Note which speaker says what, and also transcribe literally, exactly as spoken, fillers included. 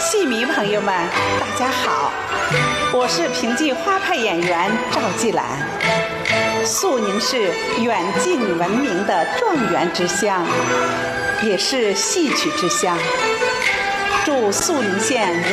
Speaker 1: 戏迷朋友们，大家好，我是评剧花派演员赵季兰。肃宁是远近闻名的状元之乡，也是戏曲之乡。祝肃宁县